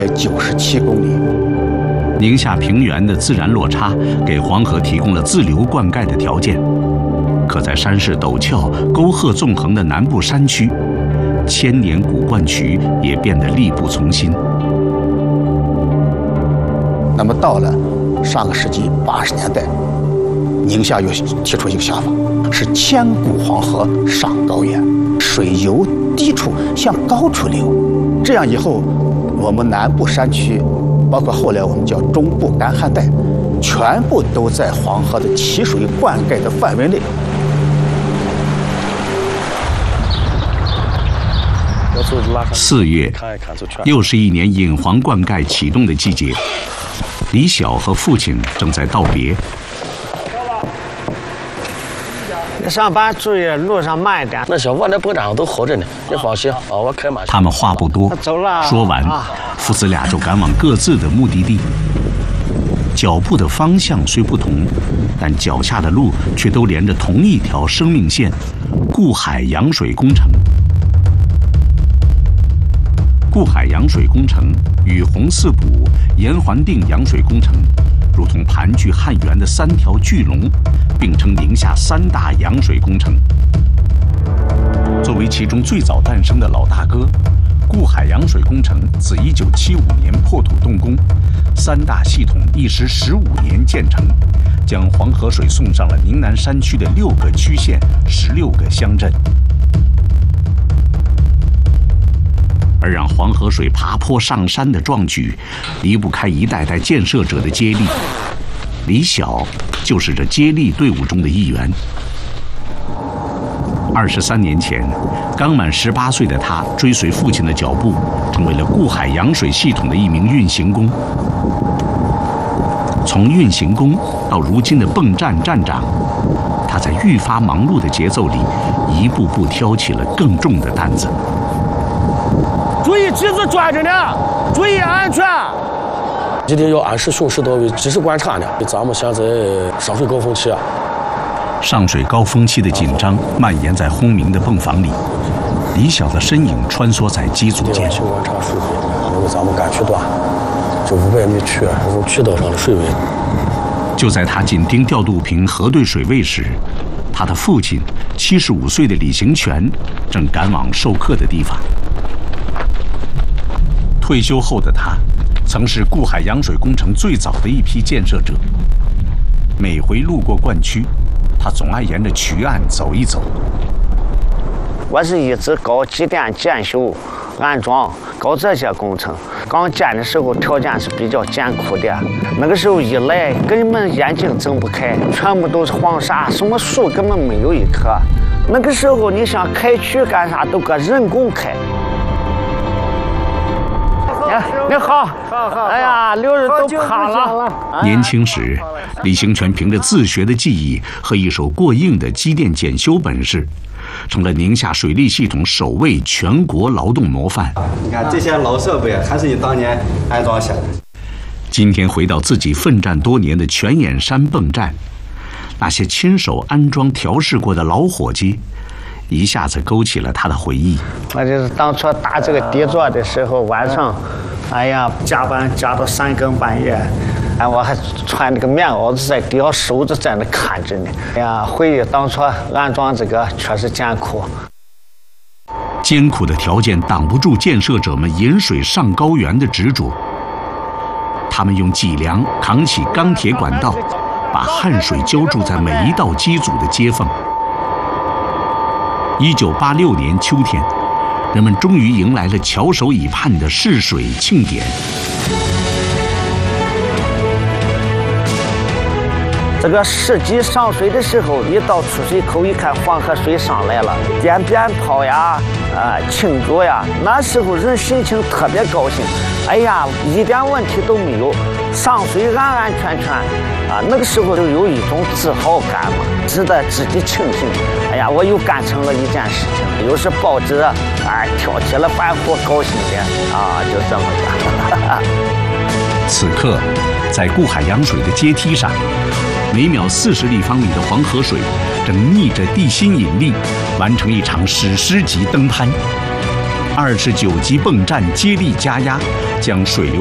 97公里。 宁夏平原的自然落差给黄河提供了自流灌溉的条件，可在山势陡峭、沟壑纵横的南部山区，千年古灌渠也变得力不从心。 那么到了上个世纪80年代，宁夏又提出一个想法，是千古黄河上高原，水由低处向高处流。这样以后，我们南部山区，包括后来我们叫中部干旱带，全部都在黄河的齐水灌溉的范围内。 4月，又是一年引黄灌溉启动的季节。李晓和父亲正在道别。 上班注意路上慢一点。 那小沃那保障上都好着呢，你放心啊，我开马。 他们话不多， 走了。 说完，父子俩就赶往各自的目的地。脚步的方向虽不同，但脚下的路却都连着同一条生命线——固海扬水工程。固海扬水工程与红四补、延环定扬水工程，如同盘踞汉源的3条巨龙，并称宁夏3大扬水工程。作为其中最早诞生的老大哥，固海扬水工程自1975年破土动工，3大系统一时15年建成，将黄河水送上了宁南山区的6个区县、16个乡镇。而让黄河水爬坡上山的壮举，离不开一代代建设者的接力。李晓就是这接力队伍中的一员。23年前，刚满18岁的他追随父亲的脚步，成为了固海扬水系统的一名运行工。从运行工到如今的泵站站长，他在愈发忙碌的节奏里，一步步挑起了更重的担子。 注意机子转着呢，注意安全。 一定要按时巡视到位，及时观察呢。咱们现在上水高峰期啊， 上水高峰期的紧张蔓延在轰鸣的泵房里，李晓的身影穿梭在机组间。 去观察水位，因为咱们干区段这500米区这种渠道上的水位。 就在他紧盯调度瓶核对水位时，他的父亲75岁的李行全正赶往授课的地方。退休后的他，曾是固海扬水工程最早的一批建设者。每回路过灌区，他总爱沿着渠岸走一走。 我是一直搞机电检修、安装，搞这些工程。刚建的时候条件是比较艰苦的，那个时候一来根本眼睛睁不开，全部都是黄沙，什么树根本没有一棵。那个时候你想开渠干啥都搁人工开。你好，哎呀，刘人都趴了。 年轻时，李行全凭着自学的技艺和一手过硬的机电检修本事，成了宁夏水利系统首位全国劳动模范。 你看这些老设备还是你当年安装下的。 今天回到自己奋战多年的泉眼山泵站，那些亲手安装调试过的老伙计，一下子勾起了他的回忆。 我就是当初打这个底座的时候，晚上，哎呀，加班加到3更半夜，哎，我还穿那个棉袄子在底下守着在那看着呢。哎呀，回忆当初安装这个确实艰苦。 艰苦的条件挡不住建设者们引水上高原的执着。他们用脊梁扛起钢铁管道，把汗水浇筑在每一道机组的接缝。1986年秋天，人们终于迎来了翘首以盼的试水庆典。 这个试机上水的时候，一到出水口一看黄河水上来了，点鞭炮呀，庆祝呀，那时候人心情特别高兴。哎呀，一点问题都没有，上水安安全全啊！那个时候就有一种自豪感嘛，值得自己庆幸。哎呀，我又干成了一件事情，又是报纸挑起了欢呼，高兴的啊，就这么干。 此刻，在固海扬水的阶梯上，每秒40立方米的黄河水正逆着地心引力，完成一场史诗级登攀。 29级泵站接力加压，将水流